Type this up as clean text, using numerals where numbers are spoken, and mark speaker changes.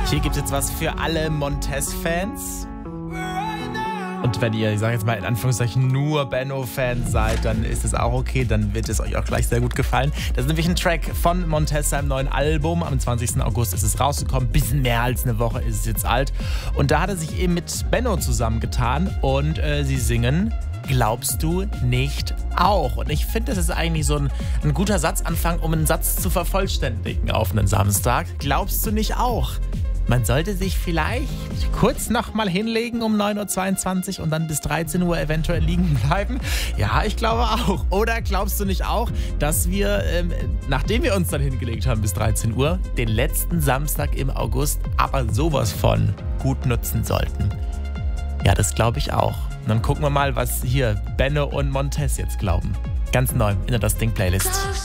Speaker 1: Hier gibt es jetzt was für alle Montez-Fans. Und wenn ihr, ich sage jetzt mal in Anführungszeichen, nur Benno-Fans seid, dann ist es auch okay, dann wird es euch auch gleich sehr gut gefallen. Das ist nämlich ein Track von Montez, seinem neuen Album. Am 20. August ist es rausgekommen, bisschen mehr als eine Woche ist es jetzt alt. Und da hat er sich eben mit Benno zusammengetan und sie singen Glaubst du nicht auch? Und ich finde, das ist eigentlich so ein guter Satzanfang, um einen Satz zu vervollständigen auf einen Samstag. Glaubst du nicht auch? Man sollte sich vielleicht kurz nochmal hinlegen um 9:22 Uhr und dann bis 13 Uhr eventuell liegen bleiben. Ja, ich glaube auch. Oder glaubst du nicht auch, dass wir, nachdem wir uns dann hingelegt haben bis 13 Uhr, den letzten Samstag im August aber sowas von gut nutzen sollten? Ja, das glaube ich auch. Und dann gucken wir mal, was hier Benno und Montez jetzt glauben. Ganz neu in der Das Ding Playlist.